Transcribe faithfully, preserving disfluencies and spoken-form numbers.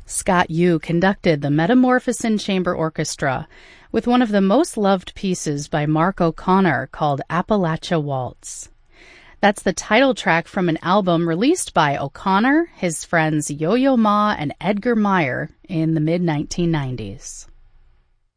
Scott Yu conducted the Metamorphosin Chamber Orchestra with one of the most loved pieces by Mark O'Connor called Appalachia Waltz. That's the title track from an album released by O'Connor, his friends Yo-Yo Ma and Edgar Meyer in the mid nineteen nineties.